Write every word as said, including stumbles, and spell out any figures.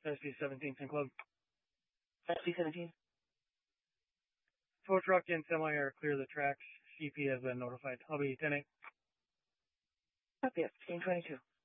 S P seventeen, ten Club. S P seventeen. Tow truck and semi are clear of the tracks. C P has been notified. I'll be ten eight. Copy, fifteen twenty-two.